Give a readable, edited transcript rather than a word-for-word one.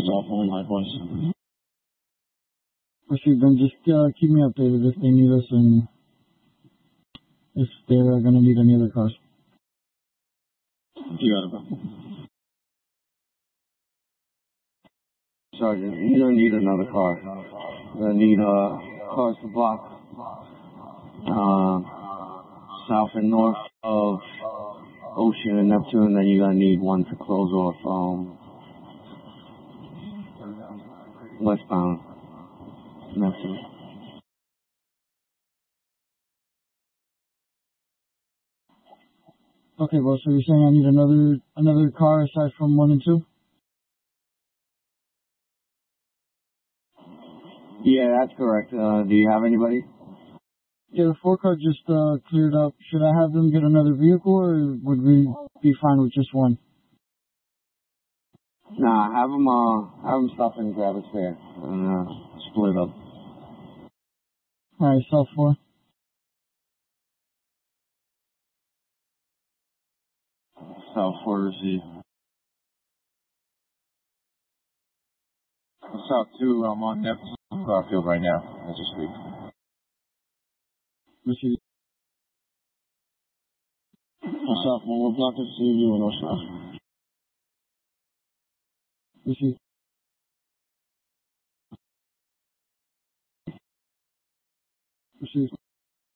cell phone likewise. Proceed, then just keep me updated if they need us and if they're going to need any other cars. You got it, bro. Sergeant, you don't need another car. You're going to need cars to block south and north of Ocean and Neptune, then you're going to need one to close off westbound Neptune. Okay, well, so you're saying I need another car aside from 1 and 2? Yeah, that's correct. Do you have anybody? Yeah, the 4 car just cleared up. Should I have them get another vehicle, or would we be fine with just one? Nah, have them stop and grab a spare and split up. Alright, South 4. South 4 receive. South 2, I'm on Neptune Garfield right now, as we speak. Receive. South 1, we're blocking to you and Ocean. Receive. Receive.